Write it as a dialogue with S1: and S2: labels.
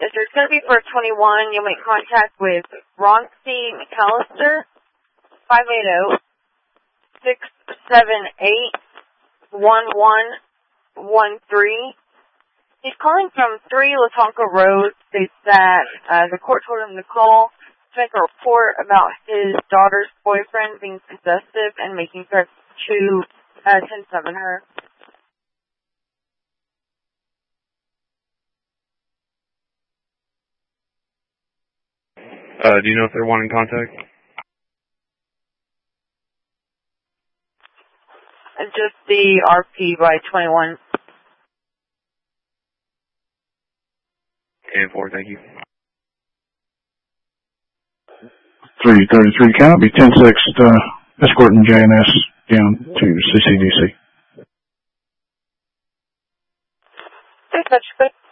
S1: If it's going to be for 21, you'll make contact with Ron C. McAllister, 580-678-1113. He's calling from 3 Latonka Road. States that the court told him to call to make a report about his daughter's boyfriend being possessive and making threats to 10-7 her.
S2: Do you know if they're wanting contact?
S1: Just the RP by 21.
S2: And 4, thank you.
S3: 333 County, 10-6, escorting JNS down to CCDC.
S1: Thanks,